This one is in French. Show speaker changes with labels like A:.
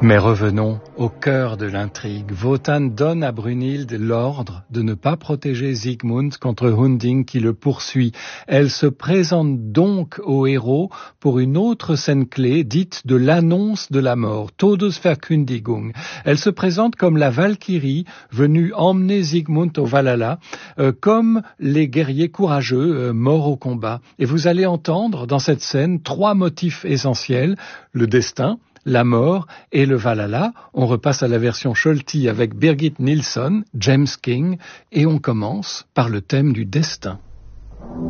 A: Mais revenons au cœur de l'intrigue. Wotan donne à Brunhilde l'ordre de ne pas protéger Siegmund contre Hunding qui le poursuit. Elle se présente donc au héros pour une autre scène clé dite de l'annonce de la mort, Todesverkündigung. Elle se présente comme la Valkyrie venue emmener Siegmund au Valhalla, comme les guerriers courageux morts au combat. Et vous allez entendre dans cette scène 3 motifs essentiels: le destin, la mort et le Valhalla. On repasse à la version Scholti avec Birgit Nilsson, James King, et on commence par le thème du destin.